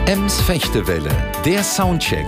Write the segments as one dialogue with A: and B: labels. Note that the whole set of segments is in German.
A: Ems Fechtewelle, der Soundcheck.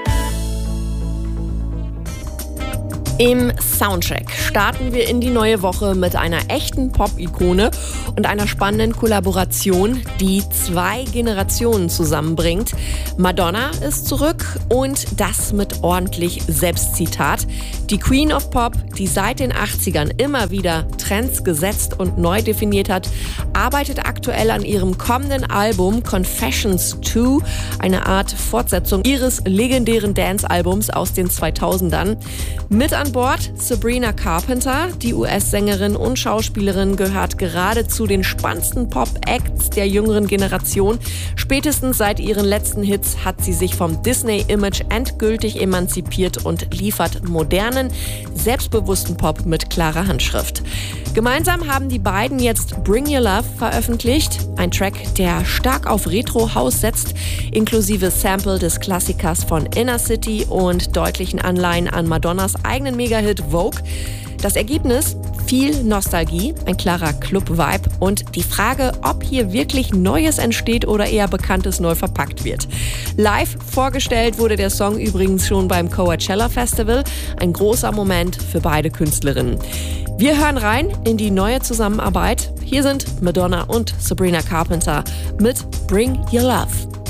B: Im Soundcheck starten wir in die neue Woche mit einer echten Pop-Ikone und einer spannenden Kollaboration, die 2 Generationen zusammenbringt. Madonna ist zurück und das mit ordentlich Selbstzitat. Die Queen of Pop, die seit den 80ern immer wieder Trends gesetzt und neu definiert hat, arbeitet aktuell an ihrem kommenden Album Confessions 2, eine Art Fortsetzung ihres legendären Dance-Albums aus den 2000ern. Mit an Bord Sabrina Carpenter, die US-Sängerin und Schauspielerin, gehört gerade zu den spannendsten Pop-Acts der jüngeren Generation. Spätestens seit ihren letzten Hits hat sie sich vom Disney-Image endgültig emanzipiert und liefert modernen, selbstbewussten Pop mit klarer Handschrift. Gemeinsam haben die beiden jetzt Bring Your Love veröffentlicht, ein Track, der stark auf Retro-House setzt, inklusive Sample des Klassikers von Inner City und deutlichen Anleihen an Madonnas eigenen Mega-Hit Vogue. Das Ergebnis? Viel Nostalgie, ein klarer Club-Vibe und die Frage, ob hier wirklich Neues entsteht oder eher Bekanntes neu verpackt wird. Live vorgestellt wurde der Song übrigens schon beim Coachella Festival. Ein großer Moment für beide Künstlerinnen. Wir hören rein in die neue Zusammenarbeit. Hier sind Madonna und Sabrina Carpenter mit Bring Your Love.